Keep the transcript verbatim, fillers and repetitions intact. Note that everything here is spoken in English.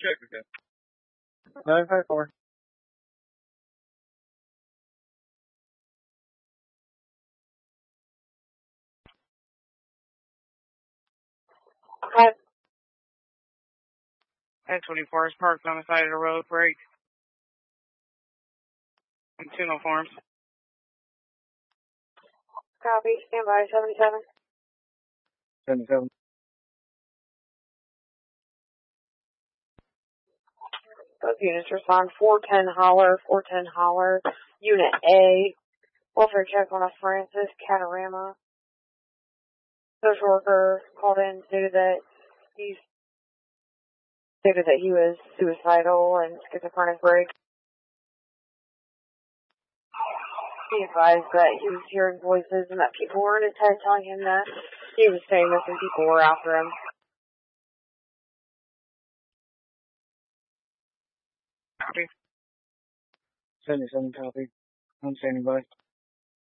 check again. nine five four. Okay. ten twenty-four is parked on the side of the road, break. And two no forms. Copy, stand by, seventy-seven. seventy-seven. Both units respond, four ten holler, four ten holler, Unit A. Welfare check on a Francis Catarama. Social worker called in, stated that he's stated that he was suicidal and schizophrenic break. He advised that he was hearing voices and that people were in his head telling him that he was famous and people were after him. Copy. seventy-seven copy. I'm standing by.